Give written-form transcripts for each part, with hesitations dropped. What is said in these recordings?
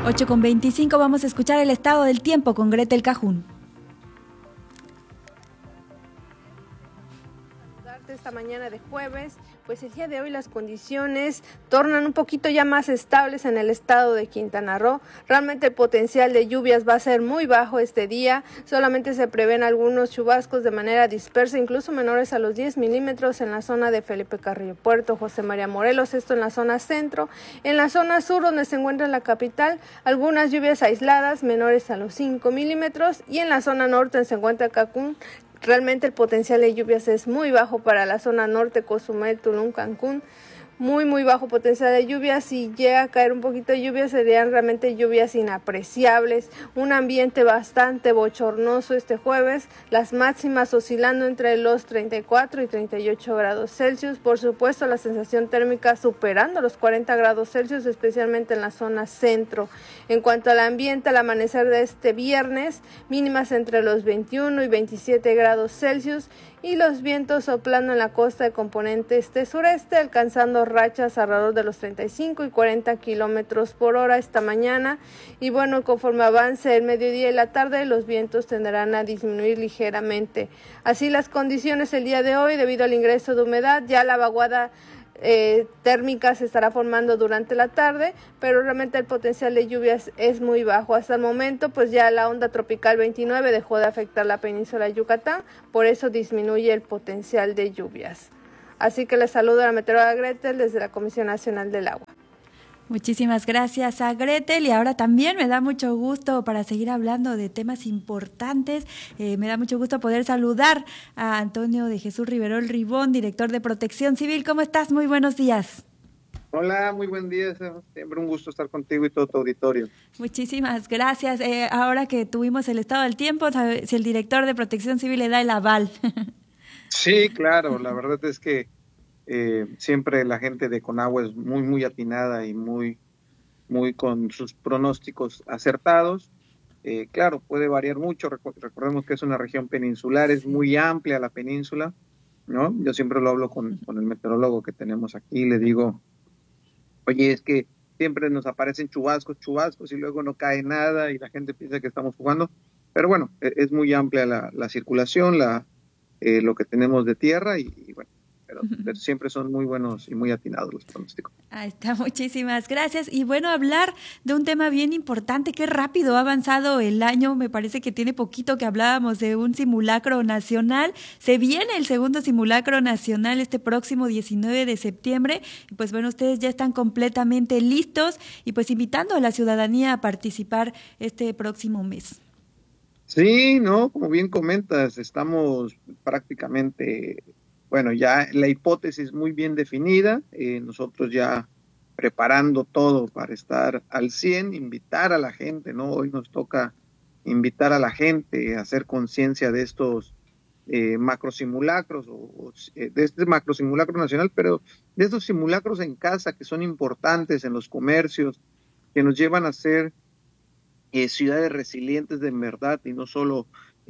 8:25, vamos a escuchar el estado del tiempo con Gretel Cajún. Esta mañana de jueves, pues el día de hoy las condiciones tornan un poquito ya más estables en el estado de Quintana Roo. Realmente el potencial de lluvias va a ser muy bajo este día, solamente se prevén algunos chubascos de manera dispersa, incluso menores a los 10 milímetros en la zona de Felipe Carrillo Puerto, José María Morelos, esto en la zona centro. En la zona sur, donde se encuentra la capital, algunas lluvias aisladas menores a los 5 milímetros, y en la zona norte, donde se encuentra Cancún, realmente el potencial de lluvias es muy bajo para la zona norte, Cozumel, Tulum, Cancún. Muy bajo potencial de lluvias. Si llega a caer un poquito de lluvia, serían realmente lluvias inapreciables. Un ambiente bastante bochornoso este jueves. Las máximas oscilando entre los 34 y 38 grados Celsius. Por supuesto, la sensación térmica superando los 40 grados Celsius, especialmente en la zona centro. En cuanto al ambiente, al amanecer de este viernes, mínimas entre los 21 y 27 grados Celsius. Y los vientos soplando en la costa de componente este-sureste, alcanzando rachas alrededor de los 35 y 40 kilómetros por hora esta mañana. Y bueno, conforme avance el mediodía y la tarde, los vientos tenderán a disminuir ligeramente. Así las condiciones el día de hoy, debido al ingreso de humedad, ya la vaguada térmica se estará formando durante la tarde, pero realmente el potencial de lluvias es muy bajo. Hasta el momento, pues ya la onda tropical 29 dejó de afectar la península de Yucatán, por eso disminuye el potencial de lluvias. Así que les saludo a la meteoróloga Gretel desde la Comisión Nacional del Agua. Muchísimas gracias a Gretel, y ahora también me da mucho gusto, para seguir hablando de temas importantes, me da mucho gusto poder saludar a Antonio de Jesús Riverol Ribón, director de Protección Civil. ¿Cómo estás? Muy buenos días. Hola, muy buen día, siempre un gusto estar contigo y todo tu auditorio. Muchísimas gracias. Ahora que tuvimos el estado del tiempo, si el director de Protección Civil le da el aval. Sí, claro, la verdad es que siempre la gente de Conagua es muy atinada y muy con sus pronósticos acertados. Claro, puede variar mucho. Recordemos que es una región peninsular, es muy amplia la península, ¿no? Yo siempre lo hablo con el meteorólogo que tenemos aquí, le digo, oye, es que siempre nos aparecen chubascos y luego no cae nada y la gente piensa que estamos jugando. Pero bueno, es muy amplia la circulación, lo que tenemos de tierra y bueno, pero siempre son muy buenos y muy atinados los pronósticos. Ahí está, muchísimas gracias. Y bueno, hablar de un tema bien importante, qué rápido ha avanzado el año, me parece que tiene poquito que hablábamos de un simulacro nacional. Se viene el segundo simulacro nacional este próximo 19 de septiembre. Y pues bueno, ustedes ya están completamente listos y pues invitando a la ciudadanía a participar este próximo mes. Sí, no, como bien comentas, estamos prácticamente, bueno, ya la hipótesis muy bien definida, nosotros ya preparando todo para estar al 100, invitar a la gente, ¿no? Hoy nos toca invitar a la gente a hacer conciencia de estos macrosimulacros, de este macrosimulacro nacional, pero de estos simulacros en casa que son importantes en los comercios, que nos llevan a ser ciudades resilientes de verdad y no solo,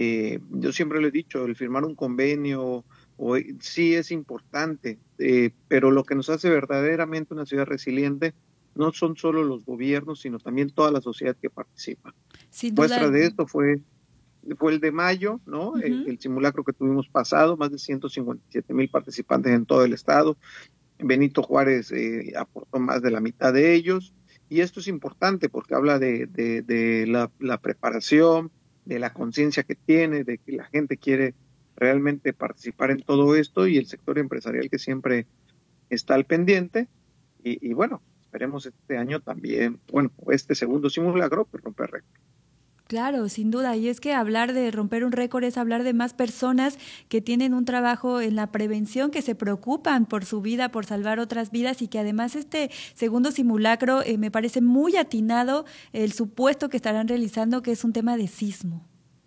yo siempre lo he dicho, el firmar un convenio sí es importante, pero lo que nos hace verdaderamente una ciudad resiliente no son solo los gobiernos, sino también toda la sociedad que participa. Muestra de esto fue el de mayo, ¿no? Uh-huh. El simulacro que tuvimos pasado, más de 157,000 participantes en todo el estado. Benito Juárez aportó más de la mitad de ellos. Y esto es importante porque habla de la preparación, de la conciencia que tiene, de que la gente quiere realmente participar en todo esto y el sector empresarial que siempre está al pendiente. Y bueno, esperemos este año también, bueno, este segundo simulacro, pues romper récord. Claro, sin duda, y es que hablar de romper un récord es hablar de más personas que tienen un trabajo en la prevención, que se preocupan por su vida, por salvar otras vidas, y que además este segundo simulacro me parece muy atinado el supuesto que estarán realizando, que es un tema de sismo.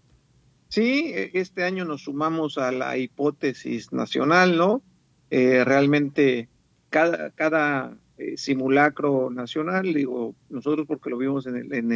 Sí, este año nos sumamos a la hipótesis nacional, ¿no? Realmente cada simulacro nacional, digo, nosotros porque lo vimos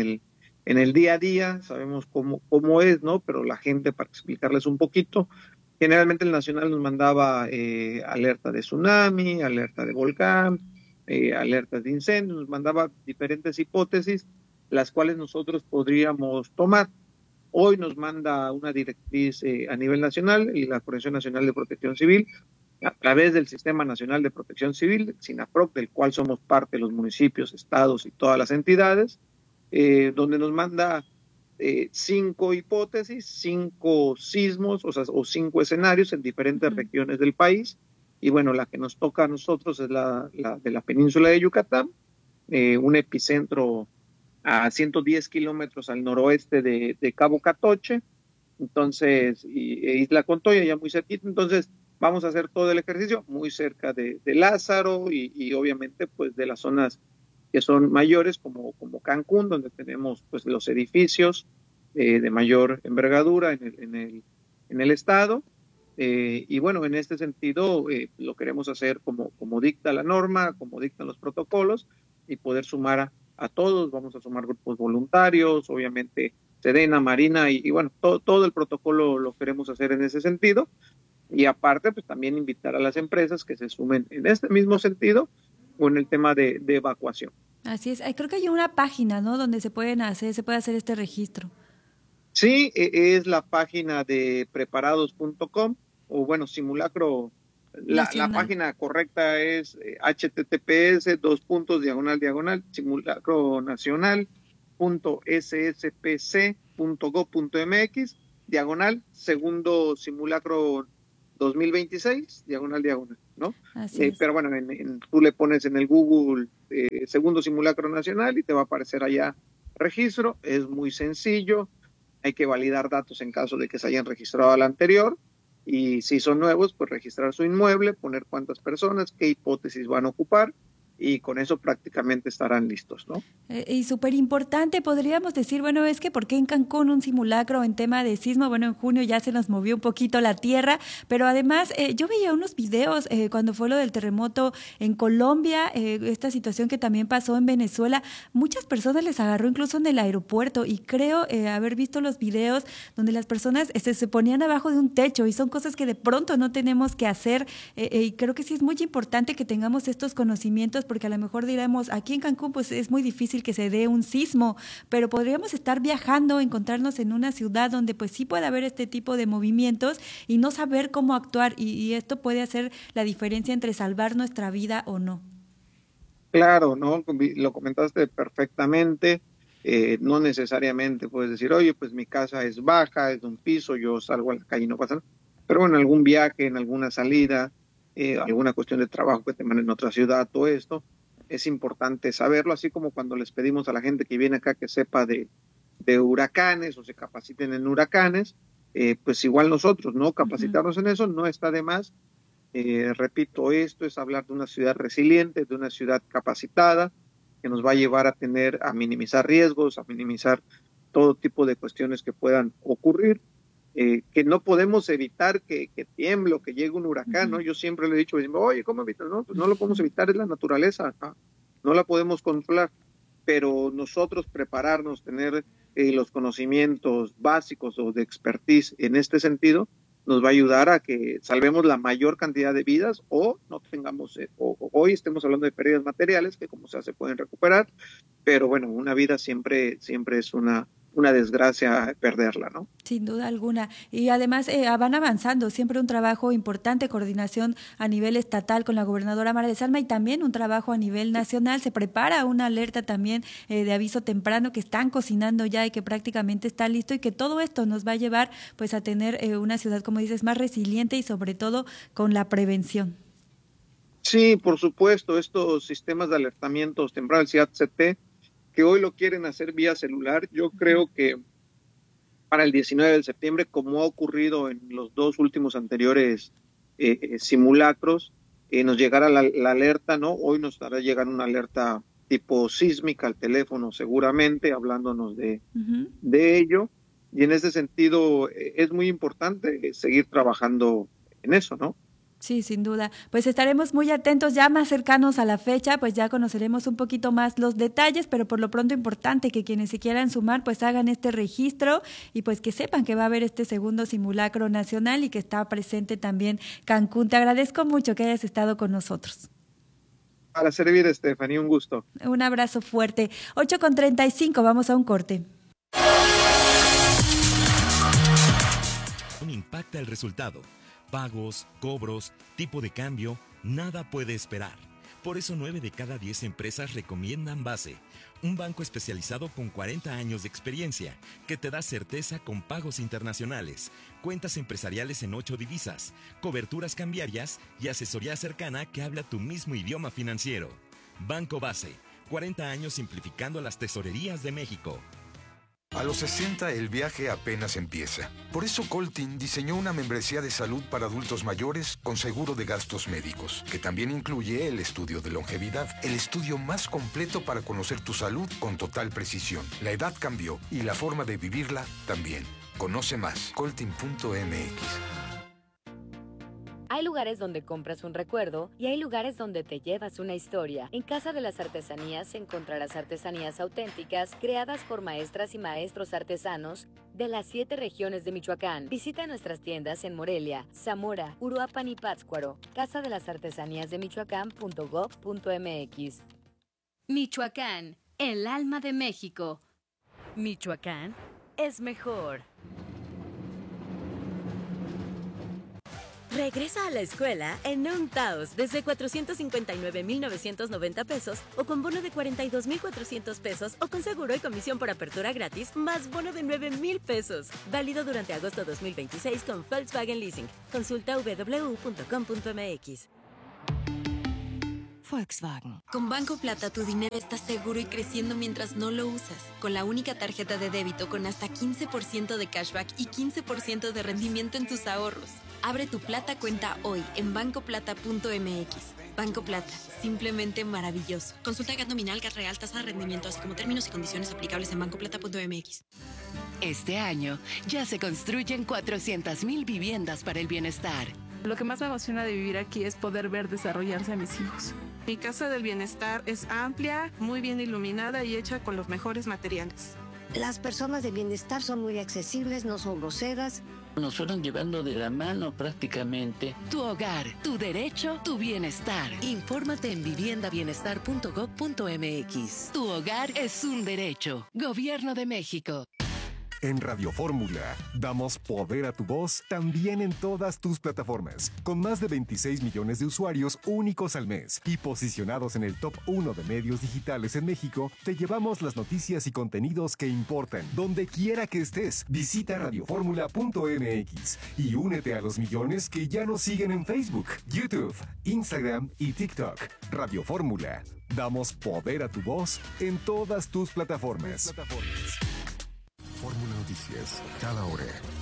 en el día a día, sabemos cómo es, ¿no? Pero la gente, para explicarles un poquito, generalmente el nacional nos mandaba alerta de tsunami, alerta de volcán, alertas de incendios, nos mandaba diferentes hipótesis, las cuales nosotros podríamos tomar. Hoy nos manda una directriz a nivel nacional y la Coordinación Nacional de Protección Civil, a través del Sistema Nacional de Protección Civil, SINAPROC, del cual somos parte los municipios, estados y todas las entidades, donde nos manda 5 hipótesis, 5 sismos, o 5 escenarios en diferentes regiones del país. Y bueno, la que nos toca a nosotros es la de la península de Yucatán, un epicentro a 110 kilómetros al noroeste de Cabo Catoche, entonces, Isla Contoya, ya muy cerquita. Entonces, vamos a hacer todo el ejercicio muy cerca de Lázaro y obviamente pues de las zonas que son mayores como Cancún, donde tenemos pues los edificios de mayor envergadura en el estado. Y bueno, en este sentido lo queremos hacer como dicta la norma, como dictan los protocolos, y poder sumar a todos. Vamos a sumar grupos voluntarios, obviamente Sedena, Marina, y bueno, todo el protocolo lo queremos hacer en ese sentido. Y aparte, pues también invitar a las empresas que se sumen en este mismo sentido o en el tema de evacuación. Así es. Creo que hay una página, ¿no?, donde se puede hacer este registro. Sí, es la página de preparados.com, o bueno, simulacro. La página correcta es https://simulacronacional.sspc.gov.mx, segundo simulacro 2026, diagonal, ¿no? Pero bueno, tú le pones en el Google segundo simulacro nacional y te va a aparecer allá registro. Es muy sencillo, hay que validar datos en caso de que se hayan registrado al anterior, y si son nuevos, pues registrar su inmueble, poner cuántas personas, qué hipótesis van a ocupar, y con eso prácticamente estarán listos, ¿no? Y súper importante, podríamos decir, bueno, es que ¿por qué en Cancún un simulacro en tema de sismo? Bueno, en junio ya se nos movió un poquito la tierra, pero además yo veía unos videos cuando fue lo del terremoto en Colombia, esta situación que también pasó en Venezuela, muchas personas les agarró incluso en el aeropuerto, y creo haber visto los videos donde las personas se ponían abajo de un techo, y son cosas que de pronto no tenemos que hacer, y creo que sí es muy importante que tengamos estos conocimientos, porque a lo mejor diremos, aquí en Cancún pues es muy difícil que se dé un sismo, pero podríamos estar viajando, encontrarnos en una ciudad donde pues sí puede haber este tipo de movimientos y no saber cómo actuar, y esto puede hacer la diferencia entre salvar nuestra vida o no. Claro, ¿no? Lo comentaste perfectamente. No necesariamente puedes decir, oye, pues mi casa es baja, es de un piso, yo salgo a la calle y no pasa nada. Pero bueno, en algún viaje, en alguna salida, alguna cuestión de trabajo que te manden en otra ciudad, todo esto, es importante saberlo, así como cuando les pedimos a la gente que viene acá que sepa de huracanes o se capaciten en huracanes, pues igual nosotros, ¿no? Capacitarnos en eso no está de más. Repito, esto es hablar de una ciudad resiliente, de una ciudad capacitada, que nos va a llevar a minimizar riesgos, a minimizar todo tipo de cuestiones que puedan ocurrir. Que no podemos evitar que tiemble o que llegue un huracán, ¿no? Yo siempre le he dicho, oye, ¿cómo evitar? No, pues no lo podemos evitar, es la naturaleza, no la podemos controlar, pero nosotros prepararnos, tener los conocimientos básicos o de expertise en este sentido, nos va a ayudar a que salvemos la mayor cantidad de vidas, o no tengamos, hoy estemos hablando de pérdidas materiales, que como sea se pueden recuperar, pero bueno, una vida siempre es una desgracia perderla, ¿no? Sin duda alguna. Y además van avanzando, siempre un trabajo importante, coordinación a nivel estatal con la gobernadora Mara Lezama, y también un trabajo a nivel nacional. Se prepara una alerta también de aviso temprano que están cocinando ya y que prácticamente está listo, y que todo esto nos va a llevar pues a tener una ciudad, como dices, más resiliente y sobre todo con la prevención. Sí, por supuesto, estos sistemas de alertamientos tempranos, el CIAT-CT, que hoy lo quieren hacer vía celular, yo creo que para el 19 de septiembre, como ha ocurrido en los 2 últimos anteriores simulacros, nos llegará la alerta, ¿no? Hoy nos estará llegando una alerta tipo sísmica al teléfono, seguramente, hablándonos de ello, y en ese sentido es muy importante seguir trabajando en eso, ¿no? Sí, sin duda. Pues estaremos muy atentos, ya más cercanos a la fecha, pues ya conoceremos un poquito más los detalles, pero por lo pronto importante que quienes se quieran sumar pues hagan este registro, y pues que sepan que va a haber este segundo simulacro nacional y que está presente también Cancún. Te agradezco mucho que hayas estado con nosotros. Para servir, Stephanie, un gusto. Un abrazo fuerte. 8:35, vamos a un corte. Impacta el resultado. Pagos, cobros, tipo de cambio, nada puede esperar. Por eso 9 de cada 10 empresas recomiendan Base, un banco especializado con 40 años de experiencia que te da certeza con pagos internacionales, cuentas empresariales en 8 divisas, coberturas cambiarias y asesoría cercana que habla tu mismo idioma financiero. Banco Base, 40 años simplificando las tesorerías de México. A los 60 el viaje apenas empieza. Por eso Coltin diseñó una membresía de salud para adultos mayores con seguro de gastos médicos, que también incluye el estudio de longevidad, el estudio más completo para conocer tu salud con total precisión. La edad cambió y la forma de vivirla también. Conoce más, coltin.mx. Hay lugares donde compras un recuerdo y hay lugares donde te llevas una historia. En Casa de las Artesanías encontrarás artesanías auténticas creadas por maestras y maestros artesanos de las 7 regiones de Michoacán. Visita nuestras tiendas en Morelia, Zamora, Uruapan y Pátzcuaro. Casa de las Artesanías de Michoacán.gov.mx. Michoacán, el alma de México. Michoacán es mejor. Regresa a la escuela en un Taos desde 459,990 pesos o con bono de 42,400 pesos o con seguro y comisión por apertura gratis más bono de 9,000 pesos. Válido durante agosto 2026 con Volkswagen Leasing. Consulta www.com.mx. Volkswagen. Con Banco Plata tu dinero está seguro y creciendo mientras no lo usas. Con la única tarjeta de débito con hasta 15% de cashback y 15% de rendimiento en tus ahorros. Abre tu Plata cuenta hoy en bancoplata.mx. Banco Plata, simplemente maravilloso. Consulta GAT nominal, GAT real, tasa de rendimiento, así como términos y condiciones aplicables en bancoplata.mx. Este año ya se construyen 400,000 viviendas para el bienestar. Lo que más me emociona de vivir aquí es poder ver desarrollarse a mis hijos. Mi casa del bienestar es amplia, muy bien iluminada y hecha con los mejores materiales. Las personas de bienestar son muy accesibles, no son groseras. Nos fueron llevando de la mano prácticamente. Tu hogar, tu derecho, tu bienestar. Infórmate en viviendabienestar.gov.mx. Tu hogar es un derecho. Gobierno de México. En Radio Fórmula, damos poder a tu voz también en todas tus plataformas, con más de 26 millones de usuarios únicos al mes y posicionados en el top 1 de medios digitales en México. Te llevamos las noticias y contenidos que importan, donde quiera que estés. Visita radioformula.mx y únete a los millones que ya nos siguen en Facebook, YouTube, Instagram y TikTok. Radio Fórmula, damos poder a tu voz en todas tus plataformas. Fórmula Noticias, cada hora.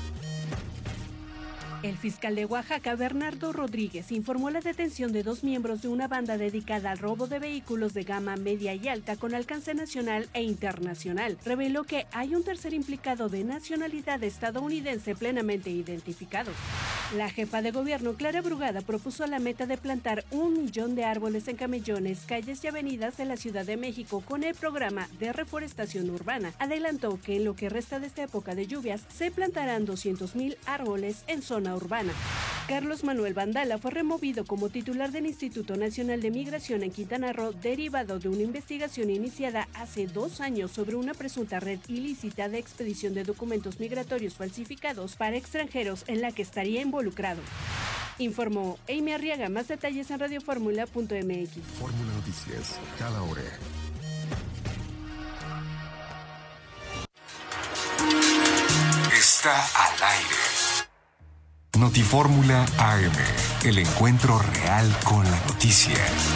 El fiscal de Oaxaca, Bernardo Rodríguez, informó la detención de 2 miembros de una banda dedicada al robo de vehículos de gama media y alta con alcance nacional e internacional. Reveló que hay un tercer implicado de nacionalidad estadounidense plenamente identificado. La jefa de gobierno, Clara Brugada, propuso la meta de plantar 1 millón de árboles en camellones, calles y avenidas de la Ciudad de México con el programa de reforestación urbana. Adelantó que en lo que resta de esta época de lluvias se plantarán 200,000 árboles en zona urbana. Carlos Manuel Vandala fue removido como titular del Instituto Nacional de Migración en Quintana Roo, derivado de una investigación iniciada hace 2 años sobre una presunta red ilícita de expedición de documentos migratorios falsificados para extranjeros en la que estaría involucrado. Informó Amy Arriaga. Más detalles en radioformula.mx. Fórmula Noticias, cada hora. Está al aire. Notifórmula AM, el encuentro real con la noticia.